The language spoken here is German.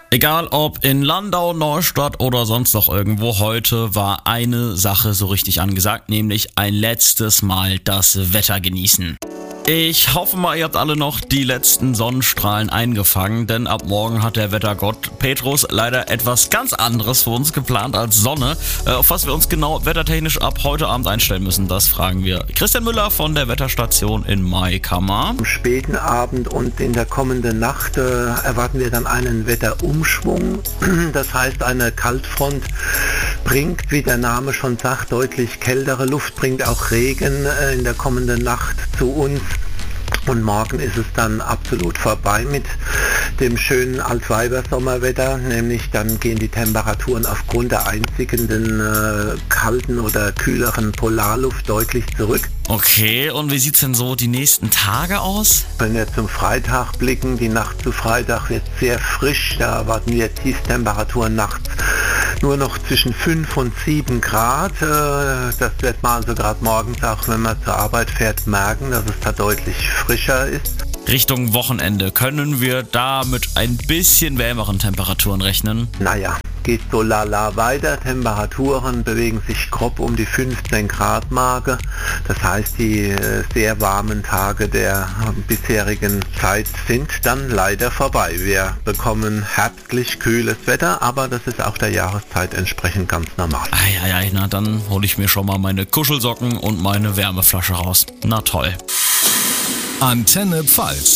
Egal ob in Landau, Neustadt oder sonst noch irgendwo, heute war eine Sache so richtig angesagt, nämlich ein letztes Mal das Wetter genießen. Ich hoffe mal, ihr habt alle noch die letzten Sonnenstrahlen eingefangen, denn ab morgen hat der Wettergott Petrus leider etwas ganz anderes für uns geplant als Sonne. Auf was wir uns genau wettertechnisch ab heute Abend einstellen müssen, das fragen wir Christian Müller von der Wetterstation in Maikammer. Am späten Abend und in der kommenden Nacht erwarten wir dann einen Wetterumschwung. Das heißt, eine Kaltfront bringt, wie der Name schon sagt, deutlich kältere Luft, bringt auch Regen in der kommenden Nacht zu uns. Und morgen ist es dann absolut vorbei mit dem schönen Altweiber-Sommerwetter, nämlich dann gehen die Temperaturen aufgrund der einziehenden kalten oder kühleren Polarluft deutlich zurück. Okay, und wie sieht's denn so die nächsten Tage aus? Wenn wir zum Freitag blicken, die Nacht zu Freitag wird sehr frisch, da erwarten wir Tiefstemperaturen nachts nur noch zwischen 5 und 7 Grad. Das wird man also gerade morgens auch, wenn man zur Arbeit fährt, merken, dass es da deutlich frischer ist. Richtung Wochenende, können wir da mit ein bisschen wärmeren Temperaturen rechnen? Naja, geht so lala weiter. Temperaturen bewegen sich grob um die 15 Grad Marke. Das heißt, die sehr warmen Tage der bisherigen Zeit sind dann leider vorbei. Wir bekommen herbstlich kühles Wetter, aber das ist auch der Jahreszeit entsprechend ganz normal. Eieiei, na dann hole ich mir schon mal meine Kuschelsocken und meine Wärmeflasche raus. Na toll. Antenne Pfalz.